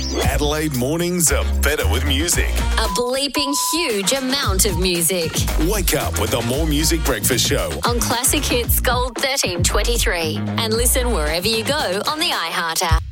Adelaide mornings are better with music. A bleeping huge amount of music. Wake up with the More Music Breakfast Show On Classic Hits Gold 1323. And listen wherever you go on the iHeart app.